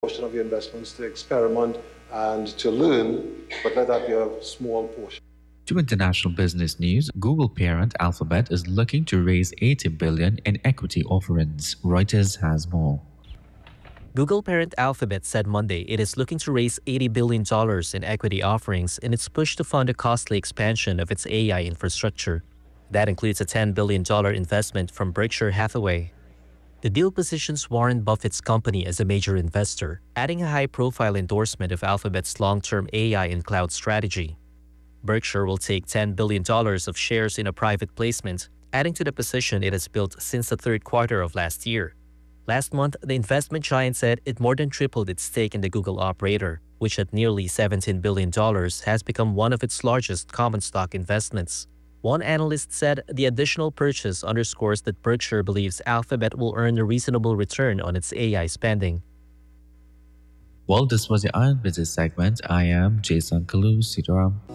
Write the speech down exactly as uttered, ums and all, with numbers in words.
portion of your investments to experiment and to learn, but let that be a small portion. To international business news, Google parent Alphabet is looking to raise eighty billion dollars in equity offerings. Reuters has more. Google parent Alphabet said Monday it is looking to raise eighty billion dollars in equity offerings in its push to fund a costly expansion of its A I infrastructure. That includes a ten billion dollars investment from Berkshire Hathaway. The deal positions Warren Buffett's company as a major investor, adding a high-profile endorsement of Alphabet's long-term A I and cloud strategy. Berkshire will take ten billion dollars of shares in a private placement, adding to the position it has built since the third quarter of last year. Last month, the investment giant said it more than tripled its stake in the Google operator, which at nearly seventeen billion dollars has become one of its largest common stock investments. One analyst said the additional purchase underscores that Berkshire believes Alphabet will earn a reasonable return on its A I spending. Well, this was the Iron Business segment. I am Jason Kalu Sitaram.